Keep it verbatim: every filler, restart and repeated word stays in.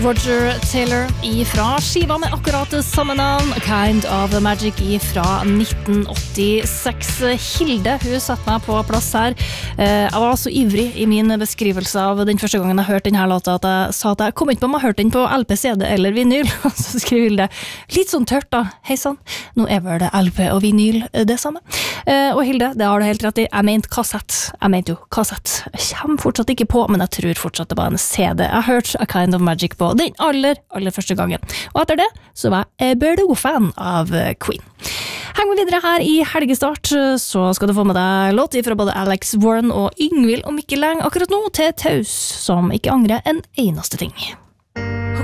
Roger Taylor ifra skiva med akkurat samme navn, A Kind of Magic ifra nitten åttiseks. Hilde, hun satt meg på plass her. Jeg var så ivrig i min beskrivelse av den første gangen jeg hørte denne låta at jeg sa at jeg kom ikke på om jeg hørte den på L P, C D eller vinyl. Så skriver Hilde, litt sånn tørt da, hei sann, nå er vel det L P og vinyl det samme. Og Hilde, det har du helt rett i, jeg mente kassett, jeg mente jo kassett. Jeg kommer fortsatt ikke på, men jeg tror fortsatt det var en C D. Jeg hørte A Kind of Magic på den aller, aller første gangen. Og etter det så var jeg Berdo-fan av Queen. Heng med videre her i helgestart, så skal du få med deg låt fra både Alex Warren og Yngvild om ikke lenge akkurat nå til Taus, som ikke angrer en eneste ting.